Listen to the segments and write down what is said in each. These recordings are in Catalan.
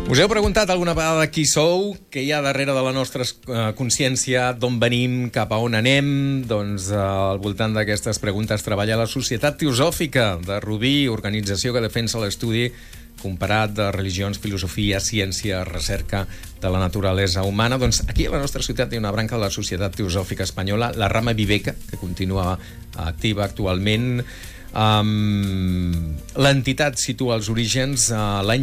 Us heu preguntat alguna vegada qui sou, què hi ha darrere de la nostra consciència, d'on venim, cap a on anem? Doncs al voltant d'aquestes preguntes treballa la Societat Teosòfica de Rubí, organització que defensa l'estudi comparat de religions, filosofia, ciència, recerca de la naturalesa humana. Doncs aquí a la nostra ciutat hi ha una branca de la Societat Teosòfica Espanyola, la Rama Viveca, que continua activa actualment. L'entitat situa els orígens a l'any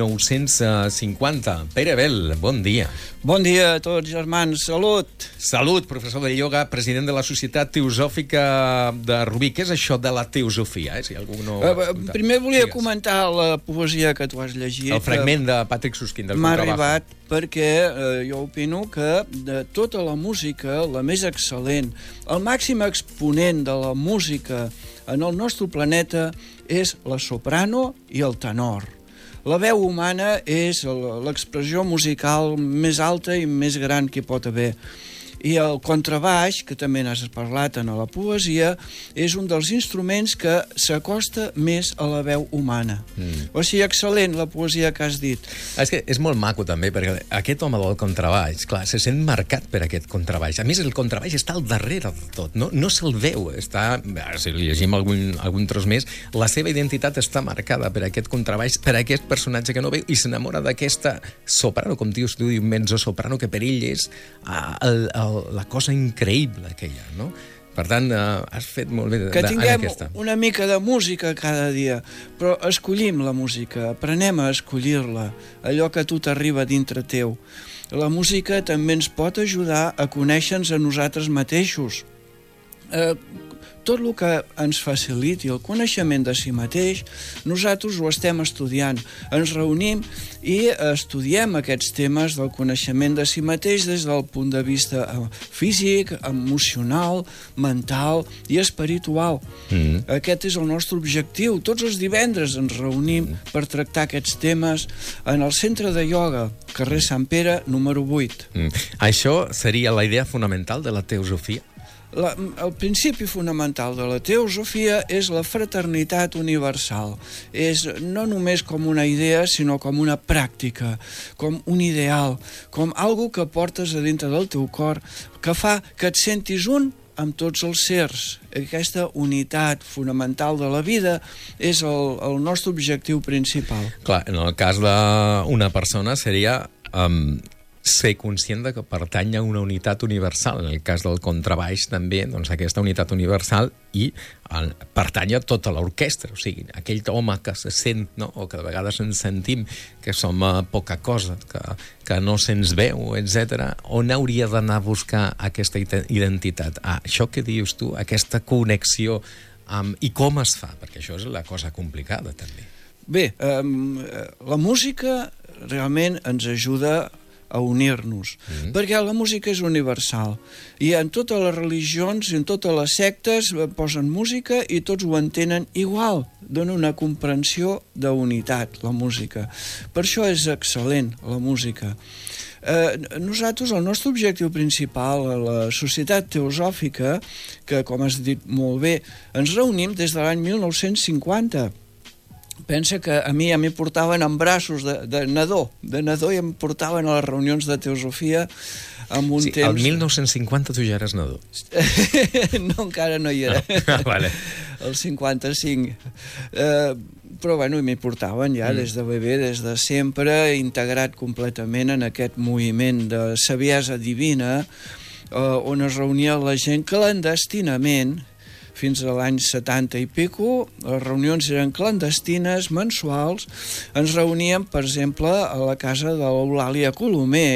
1950. Pere Bel, bon dia. Bon dia a tots, germans. Salut! Salut, professor de ioga, president de la Societat Teosòfica de Rubí. Què és això de la teosofia? Si algú no... Primer volia comentar la poesia que tu has llegit. El fragment de Patrick Susskind, del M'ha contrabajo. arribat perquè jo opino que de tota la música, la més excel·lent, el màxim exponent de la música en el nostre planeta és la soprano i el tenor. La veu humana és l'expressió musical més alta i més gran que hi pot haver. I el contrabaix, que també n'has parlat en la poesia, és un dels instruments que s'acosta més a la veu humana. O sigui, excel·lent la poesia que has dit. És que és molt maco també, perquè aquest home del contrabaix, clar, se sent marcat per aquest contrabaix. A més, el contrabaix està al darrere de tot, no se'l veu. Està, si llegim algun tros més, la seva identitat està marcada per aquest contrabaix, per aquest personatge que no veu, i s'enamora d'aquesta soprano, com dius tu, un mezzo-soprano, que per ell és la cosa increïble que hi ha, no? Per tant, has fet molt bé que tinguem una mica de música cada dia, però escollim la música, aprenem a escollir-la, allò que a tu t'arriba dintre teu. La música també ens pot ajudar a conèixer-nos a nosaltres mateixos. Tot el que ens faciliti el coneixement de si mateix, nosaltres ho estem estudiant. Ens reunim i estudiem aquests temes del coneixement de si mateix des del punt de vista físic, emocional, mental i espiritual. Aquest és el nostre objectiu. Tots els divendres ens reunim per tractar aquests temes en el centre de ioga, carrer Sant Pere, número 8. Això seria la idea fonamental de la teosofia? El principi fonamental de la teosofia és la fraternitat universal. És no només com una idea, sinó com una pràctica, com un ideal, com algo que portes a dintre del teu cor, que fa que et sentis un amb tots els sers. Aquesta unitat fonamental de la vida és el nostre objectiu principal. Clar, en el cas d'una persona seria ser conscient de que pertany a una unitat universal. En el cas del contrabaix també, doncs aquesta unitat universal, i pertany a tota l'orquestra. O sigui, aquell home que se sent, no? O que de vegades ens sentim que som poca cosa, que no se'ns veu, etc. On hauria d'anar a buscar aquesta identitat? Això que dius tu, aquesta connexió, i com es fa? Perquè això és la cosa complicada, també. Bé, la música realment ens ajuda a unir-nos, perquè la música és universal, i en totes les religions i en totes les sectes posen música i tots ho entenen igual, dona una comprensió d'unitat, la música. Per això és excel·lent, la música. Nosaltres, el nostre objectiu principal a la Societat Teosòfica, que, com has dit molt bé, ens reunim des de l'any 1950. Pensa que a mi ja m'hi portaven en braços de nadó i em portaven a les reunions de teosofia amb un temps... El 1950 tu ja eres nadó. No, encara no hi era. Vale. El 55. Però bueno, m'hi portaven ja des de bebè, des de sempre, integrat completament en aquest moviment de saviesa divina, on es reunia la gent clandestinament. Fins a l'any 70 i pico, les reunions eren clandestines, mensuals. Ens reuníem, per exemple, a la casa de l'Eulàlia Colomer,